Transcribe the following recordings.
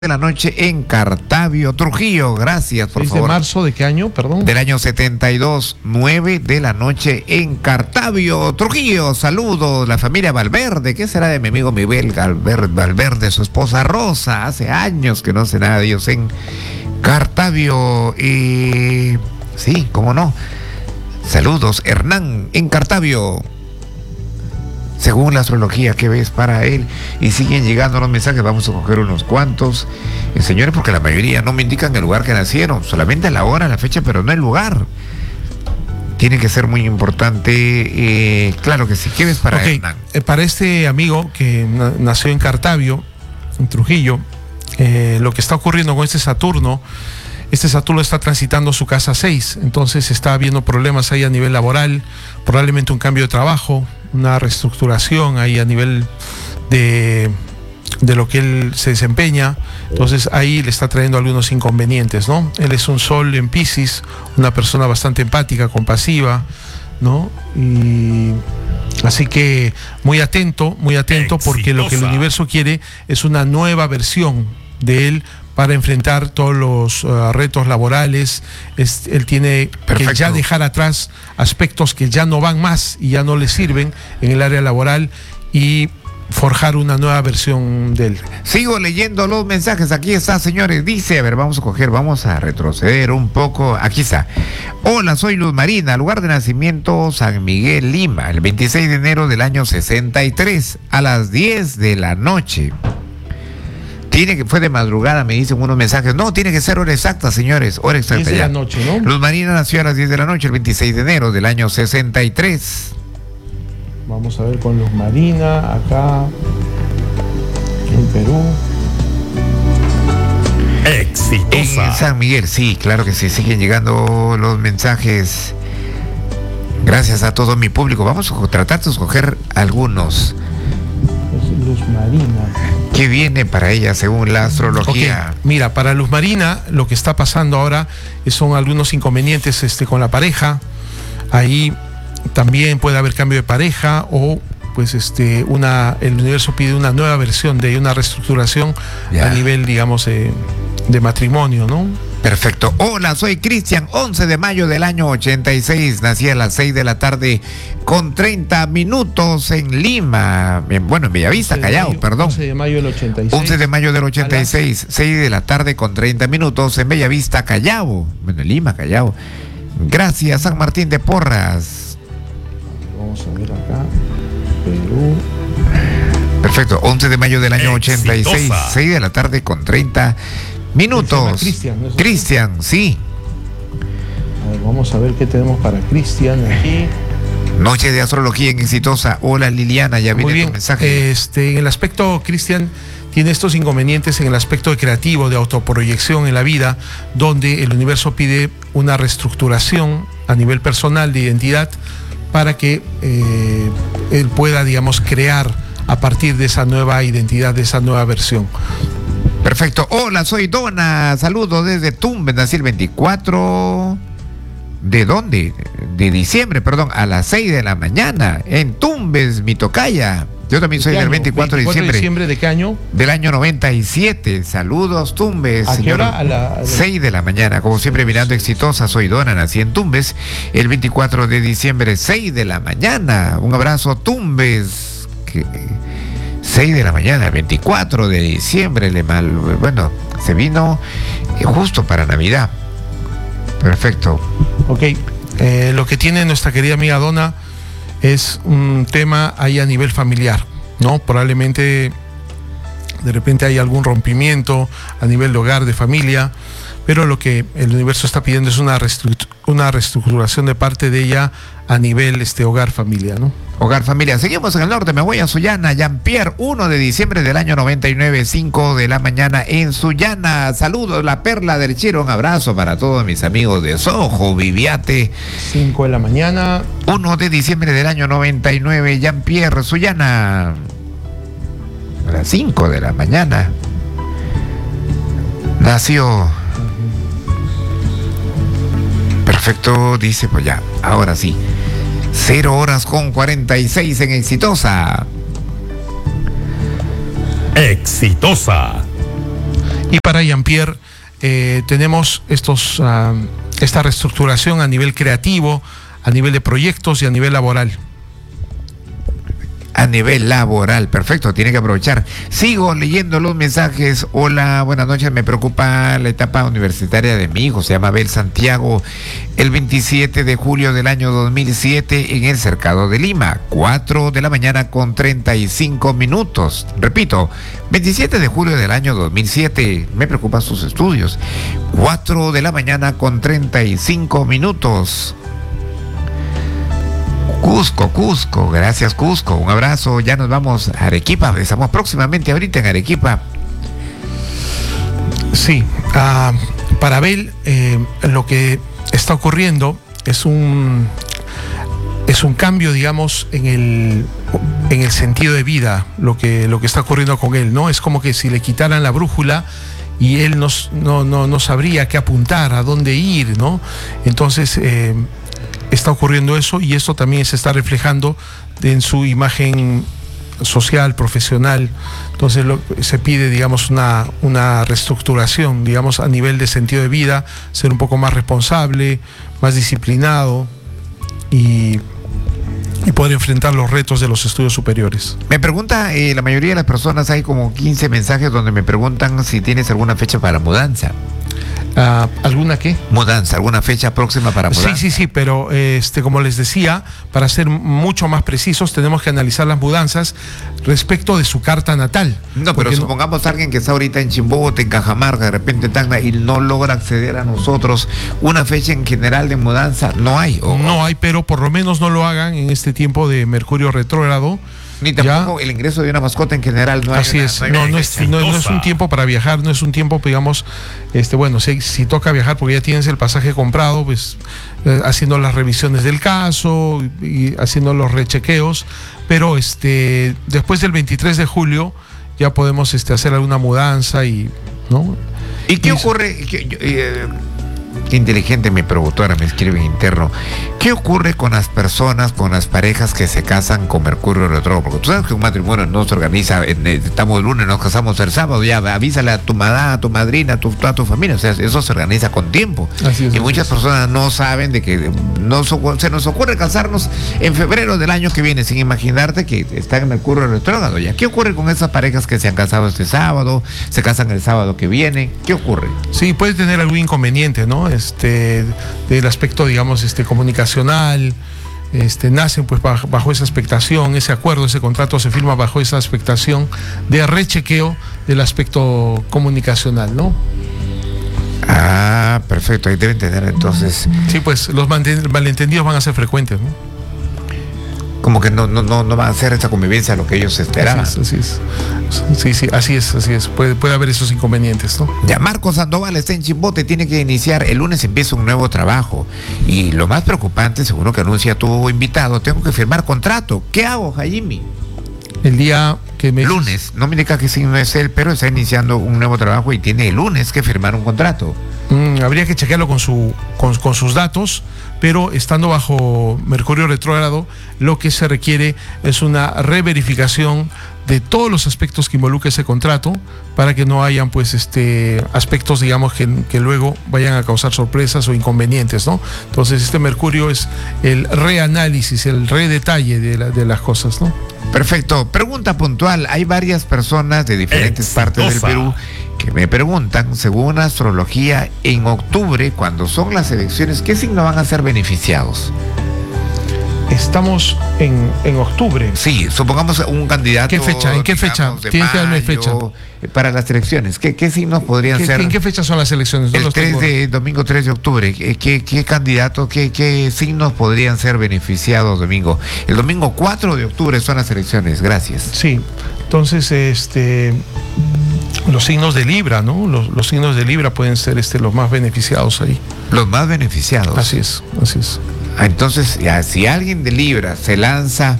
de la noche en Cartavio, Trujillo. Gracias, por favor. ¿6 de marzo de qué año, perdón? Del año 72, 9 de la noche en Cartavio, Trujillo. Saludos, la familia Valverde. ¿Qué será de mi amigo Miguel Valverde, su esposa Rosa? Hace años que no sé nada de ellos en Cartavio. Sí, cómo no. Saludos, Hernán, en Cartavio. Según la astrología, ¿qué ves para él? Y siguen llegando los mensajes, vamos a coger unos cuantos. Señores, porque la mayoría no me indican el lugar que nacieron, solamente la hora, la fecha, pero no el lugar. Tiene que ser muy importante, claro que sí. ¿Qué ves para Hernán? Para este amigo que nació en Cartavio, en Trujillo, lo que está ocurriendo con este Saturno está transitando su casa 6, entonces está habiendo problemas ahí a nivel laboral, probablemente un cambio de trabajo, una reestructuración ahí a nivel de lo que él se desempeña. Entonces ahí le está trayendo algunos inconvenientes, ¿no? Él es un Sol en Piscis, una persona bastante empática, compasiva, ¿no? Y así que muy atento, porque lo que el universo quiere es una nueva versión de él para enfrentar todos los retos laborales. Él tiene que ya dejar atrás aspectos que ya no van más y ya no le sirven en el área laboral y forjar una nueva versión de él. Sigo leyendo los mensajes. Aquí está, señores. Dice, a ver, vamos a retroceder un poco. Aquí está. Hola, soy Luz Marina, lugar de nacimiento San Miguel, Lima, el 26 de enero del año 63, a las 10 de la noche. Fue de madrugada, me dicen unos mensajes. No, tiene que ser hora exacta, señores. Hora exacta. 10 de la noche, ¿no? Luz Marina nació a las 10 de la noche, el 26 de enero del año 63. Vamos a ver con Luz Marina, acá en Perú. Exitosa. En San Miguel, sí, claro que sí. Siguen llegando los mensajes. Gracias a todo mi público. Vamos a tratar de escoger algunos. Es Luz Marina. ¿Qué viene para ella según la astrología? Okay. Mira, para Luz Marina lo que está pasando ahora son algunos inconvenientes con la pareja. Ahí también puede haber cambio de pareja o pues el universo pide una nueva versión de una reestructuración a nivel, digamos, de matrimonio, ¿no? Perfecto. Hola, soy Cristian, 11 de mayo del año 86. Nací a las 6 de la tarde con 30 minutos en Lima. Bueno, en Bellavista, Callao, perdón. 11 de mayo del 86. 11 de mayo del 86, 6 de la tarde con 30 minutos en Bellavista, Callao. Bueno, en Lima, Callao. Gracias, San Martín de Porras. Vamos a ver acá. Perú. Perfecto, 11 de mayo del año 86, 6 de la tarde con 30 minutos. Cristian, sí. A ver, vamos a ver qué tenemos para Cristian aquí. Noche de astrología en Exitosa. Hola, Liliana, ya viene tu mensaje. En el aspecto, Cristian tiene estos inconvenientes en el aspecto creativo, de autoproyección en la vida, donde el universo pide una reestructuración a nivel personal de identidad para que él pueda, digamos, crear a partir de esa nueva identidad, de esa nueva versión. Perfecto. Hola, soy Donna. Saludos desde Tumbes. Nací el 24... ¿De dónde? De diciembre, perdón. A las 6 de la mañana. En Tumbes, mi tocaya. Yo también soy del 24 de diciembre. ¿24 de qué año? Del año 97. Saludos, Tumbes. ¿A qué hora? A la 6 de la mañana. Como siempre, mirando Exitosa. Soy Donna. Nací en Tumbes el 24 de diciembre, 6 de la mañana. Un abrazo, Tumbes. 6 de la mañana, 24 de diciembre, bueno, se vino justo para Navidad. Perfecto. Ok, lo que tiene nuestra querida amiga Donna es un tema ahí a nivel familiar, ¿no? Probablemente de repente hay algún rompimiento a nivel de hogar, de familia, pero lo que el universo está pidiendo es una reestructuración de parte de ella a nivel hogar, familia, ¿no? Hogar, familia. Seguimos en el norte, me voy a Sullana, Jean-Pierre, 1 de diciembre del año 99, 5 de la mañana en Sullana. Saludos, la perla del Chiro, un abrazo para todos mis amigos de Soho, Viviate. 5 de la mañana. 1 de diciembre del año 99, Jean-Pierre, Sullana. A las 5 de la mañana. Nació. Perfecto, dice, pues ya, ahora sí. 0 horas con 46 en Exitosa. Exitosa. Y para Jean-Pierre tenemos esta reestructuración a nivel creativo, a nivel de proyectos y a nivel laboral. A nivel laboral, perfecto, tiene que aprovechar. Sigo leyendo los mensajes. Hola, buenas noches, me preocupa la etapa universitaria de mi hijo, se llama Abel Santiago. El 27 de julio del año 2007 en el Cercado de Lima, 4 de la mañana con 35 minutos. Repito, 27 de julio del año 2007, me preocupan sus estudios. 4 de la mañana con 35 minutos. Cusco, gracias Cusco, un abrazo, ya nos vamos a Arequipa, estamos próximamente ahorita en Arequipa. Sí, para Abel lo que está ocurriendo es un cambio, digamos, en el sentido de vida, lo que está ocurriendo con él, ¿no? Es como que si le quitaran la brújula y él no sabría qué apuntar, a dónde ir, ¿no? Entonces está ocurriendo eso, y esto también se está reflejando en su imagen social, profesional. Entonces se pide, digamos, una reestructuración, digamos, a nivel de sentido de vida, ser un poco más responsable, más disciplinado y poder enfrentar los retos de los estudios superiores. Me pregunta, la mayoría de las personas, hay como 15 mensajes donde me preguntan si tienes alguna fecha para mudanza. ¿Alguna qué? Mudanza, alguna fecha próxima para mudanza. Sí, pero como les decía, para ser mucho más precisos, tenemos que analizar las mudanzas respecto de su carta natal. No, pero supongamos alguien que está ahorita en Chimbote, en Cajamarca, de repente Tacna, y no logra acceder a nosotros, una fecha en general de mudanza, ¿no hay? No hay, pero por lo menos no lo hagan en este tiempo de Mercurio retrógrado. Ni tampoco el ingreso de una mascota en general. No Así es, no es un tiempo para viajar, no es un tiempo, digamos, bueno, si toca viajar porque ya tienes el pasaje comprado, pues haciendo las revisiones del caso y haciendo los rechequeos, pero después del 23 de julio ya podemos hacer alguna mudanza ¿no? ¿Y qué ocurre? Qué inteligente mi productora, me escribe en interno. ¿Qué ocurre con las personas, con las parejas que se casan con Mercurio retrógrado? Porque tú sabes que un matrimonio no se organiza, estamos el lunes, nos casamos el sábado, ya avísale a tu mamá, a tu madrina, a toda tu familia. O sea, eso se organiza con tiempo. Así es, y muchas personas no saben de que se nos ocurre casarnos en febrero del año que viene, sin imaginarte que está en Mercurio retrógrado ya. ¿Qué ocurre con esas parejas que se han casado este sábado, se casan el sábado que viene? ¿Qué ocurre? Sí, puede tener algún inconveniente, ¿no? Del aspecto, digamos, comunicacional, nacen pues bajo esa expectación, ese acuerdo, ese contrato se firma bajo esa expectación de rechequeo del aspecto comunicacional, ¿no? Ah, perfecto, ahí deben tener entonces. Sí, pues los malentendidos van a ser frecuentes, ¿no? Como que no va a ser esa convivencia lo que ellos esperaban. Así es. Sí, así es. Puede haber esos inconvenientes, ¿no? Ya Marcos Sandoval está en Chimbote, tiene que iniciar, el lunes empieza un nuevo trabajo. Y lo más preocupante, seguro que anuncia tu invitado, tengo que firmar contrato. ¿Qué hago, Jaime? El día que me... Lunes, no me indica que sí no es él, pero está iniciando un nuevo trabajo y tiene el lunes que firmar un contrato. Habría que chequearlo con sus datos, pero estando bajo Mercurio retrógrado, lo que se requiere es una reverificación de todos los aspectos que involucra ese contrato, para que no hayan pues aspectos, digamos, que luego vayan a causar sorpresas o inconvenientes, ¿no? Entonces Mercurio es el reanálisis, el redetalle de las cosas, ¿no? Perfecto. Pregunta puntual. Hay varias personas de diferentes partes del Perú que me preguntan, según la astrología, en octubre, cuando son las elecciones, ¿qué signo van a ser beneficiados? Estamos en octubre. Sí, supongamos un candidato. ¿Qué fecha? ¿En qué fecha? Tienes que darme fecha. Para las elecciones, ¿qué signos podrían ser? ¿En qué fecha son las elecciones? Domingo 3 de octubre. ¿Qué candidato, qué signos podrían ser beneficiados domingo? El domingo 4 de octubre son las elecciones. Gracias. Sí, entonces los signos de Libra, ¿no? Los signos de Libra pueden ser los más beneficiados ahí. Los más beneficiados. Así es. Entonces, ya, si alguien de Libra se lanza,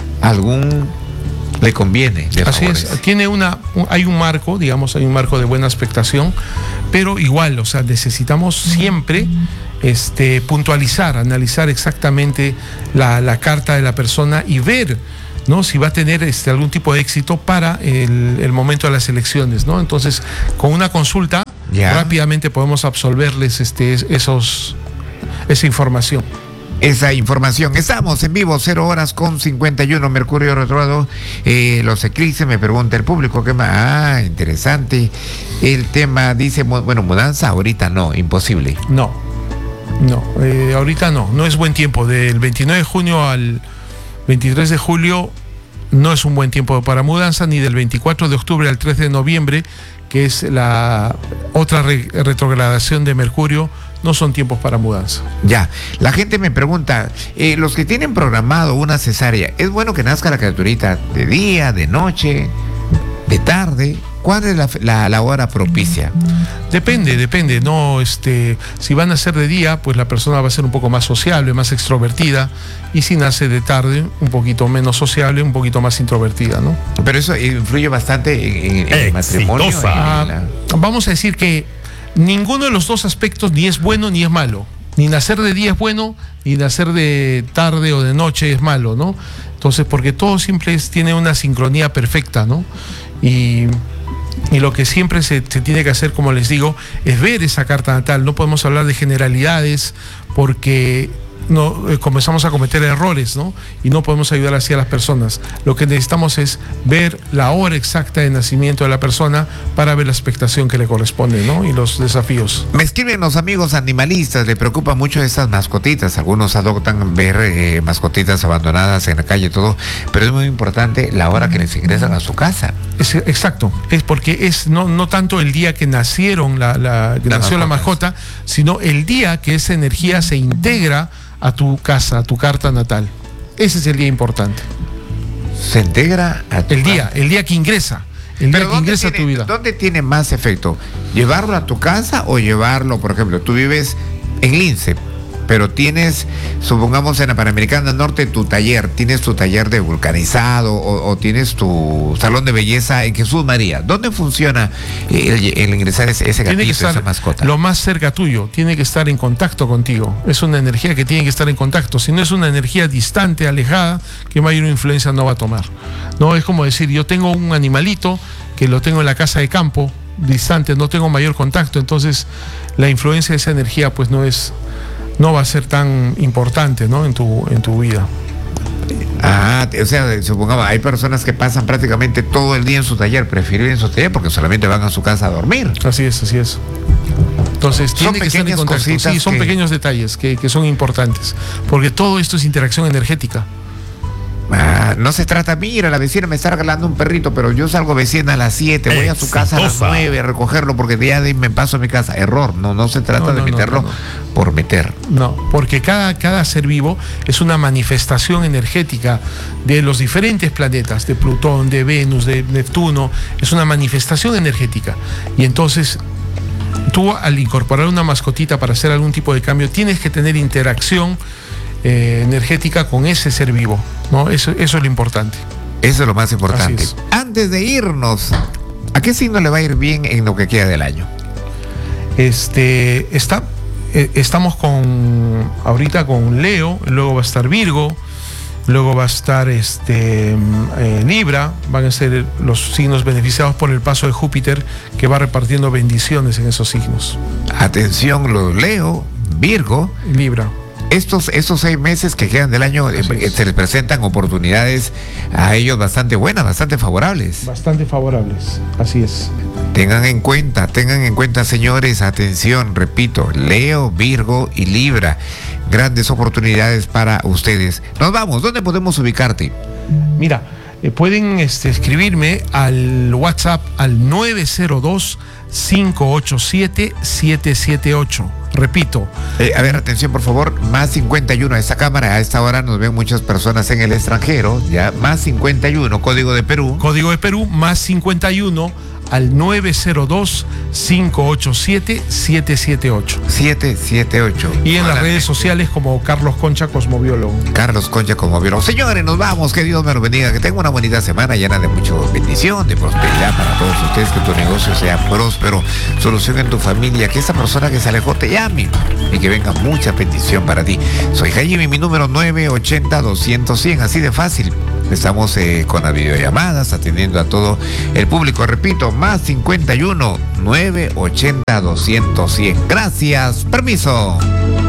le conviene. Así es, hay un marco, digamos, hay un marco de buena expectación, pero igual, o sea, necesitamos siempre puntualizar, analizar exactamente la carta de la persona y ver ¿no? Si va a tener algún tipo de éxito para el momento de las elecciones, ¿no? Entonces, con una consulta, rápidamente podemos absolverles esa información. Estamos en vivo, 0:51, Mercurio retrógrado, los eclipses, me pregunta el público, ¿qué más? Interesante. El tema dice, bueno, mudanza ahorita no, imposible. No, ahorita no es buen tiempo. Del 29 de junio al 23 de julio no es un buen tiempo para mudanza, ni del 24 de octubre al 3 de noviembre, que es la otra retrogradación de Mercurio, no son tiempos para mudanza. Ya, la gente me pregunta, los que tienen programado una cesárea, ¿es bueno que nazca la criaturita de día, de noche, de tarde? ¿Cuál es la hora propicia? Depende, no, si van a ser de día, pues la persona va a ser un poco más sociable, más extrovertida, y si nace de tarde, un poquito menos sociable, un poquito más introvertida, ¿no? Pero eso influye bastante en el matrimonio. Vamos a decir que ninguno de los dos aspectos ni es bueno ni es malo. Ni nacer de día es bueno, ni nacer de tarde o de noche es malo, ¿no? Entonces, porque todo siempre tiene una sincronía perfecta, ¿no? Y lo que siempre se tiene que hacer, como les digo, es ver esa carta natal. No podemos hablar de generalidades porque comenzamos a cometer errores, ¿no? Y no podemos ayudar así a las personas. Lo que necesitamos es ver la hora exacta de nacimiento de la persona para ver la expectación que le corresponde, ¿no? Y los desafíos. Me escriben los amigos animalistas, le preocupan mucho estas mascotitas. Algunos adoptan ver mascotitas abandonadas en la calle y todo, pero es muy importante la hora que les ingresan a su casa. Exacto, es porque es no tanto el día que nacieron nació la mascota, sino el día que esa energía se integra a tu casa, a tu carta natal. Ese es el día importante. Se integra a tu casa. El día que ingresa. El día que ingresa a tu vida. ¿Dónde tiene más efecto? ¿Llevarlo a tu casa o llevarlo, por ejemplo, tú vives en Lince, pero tienes, supongamos en la Panamericana Norte, tienes tu taller de vulcanizado o tienes tu salón de belleza en Jesús María? ¿Dónde funciona el ingresar ese gatito, esa mascota? Lo más cerca tuyo, tiene que estar en contacto contigo. Es una energía que tiene que estar en contacto. Si no es una energía distante, alejada, ¿qué mayor influencia no va a tomar? No, es como decir, yo tengo un animalito que lo tengo en la casa de campo, distante, no tengo mayor contacto, entonces la influencia de esa energía pues no va a ser tan importante, ¿no? en tu vida. O sea, supongamos, hay personas que pasan prácticamente todo el día en su taller, prefieren en su taller porque solamente van a su casa a dormir. Así es. Entonces tiene que estar en contacto. Sí, son pequeños detalles que son importantes, porque todo esto es interacción energética. No se trata, mira, la vecina me está regalando un perrito, pero yo salgo vecina a las 7, voy a su casa a las 9 a recogerlo porque ya me paso a mi casa. Error, no se trata de meterlo por meter. No, porque cada ser vivo es una manifestación energética de los diferentes planetas, de Plutón, de Venus, de Neptuno, es una manifestación energética. Y entonces tú, al incorporar una mascotita para hacer algún tipo de cambio, tienes que tener interacción energética con ese ser vivo, ¿no? Eso es lo importante. Eso es lo más importante. Antes de irnos, ¿a qué signo le va a ir bien en lo que queda del año? Estamos ahorita con Leo, luego va a estar Virgo, luego va a estar Libra, van a ser los signos beneficiados por el paso de Júpiter, que va repartiendo bendiciones en esos signos. Atención, los Leo, Virgo, Libra. Estos 6 meses que quedan del año se les presentan oportunidades a ellos bastante buenas, bastante favorables. Bastante favorables, así es. Tengan en cuenta, señores, atención, repito, Leo, Virgo y Libra. Grandes oportunidades para ustedes. Nos vamos, ¿dónde podemos ubicarte? Mira, pueden escribirme al WhatsApp al 902-587-778. Repito. A ver, atención, por favor, más 51 a esta cámara. A esta hora nos ven muchas personas en el extranjero. Ya, más 51, código de Perú. Código de Perú, más 51 al 902-587-778. 778. Y en las redes sociales como Carlos Concha, cosmobiólogo. Carlos Concha, cosmobiólogo. Señores, nos vamos. Que Dios me los bendiga. Que tengan una bonita semana llena de mucha bendición, de prosperidad para todos ustedes. Que tu negocio sea próspero. Solución en tu familia. Que esa persona que se alejó te llame. Y que venga mucha bendición para ti. Soy Jaime, mi número 980-200-100. Así de fácil. Estamos con las videollamadas, atendiendo a todo el público. Repito, más 51 980 200 100. Gracias. Permiso.